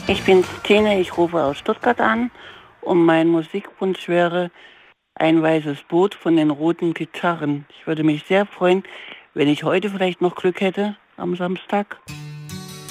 Ich bin Tine, ich rufe aus Stuttgart an und mein Musikwunsch wäre Ein weißes Boot von den roten Gitarren. Ich würde mich sehr freuen, wenn ich heute vielleicht noch Glück hätte am Samstag.